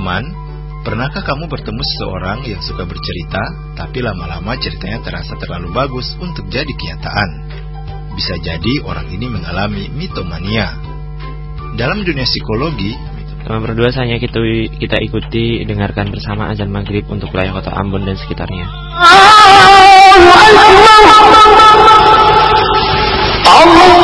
Teman, pernahkah kamu bertemu seseorang yang suka bercerita, tapi lama-lama ceritanya terasa terlalu bagus untuk jadi kenyataan? Bisa jadi orang ini mengalami mitomania. Dalam dunia psikologi, teman berdua saatnya kita ikuti dengarkan bersama azan maghrib untuk wilayah kota Ambon dan sekitarnya. Allah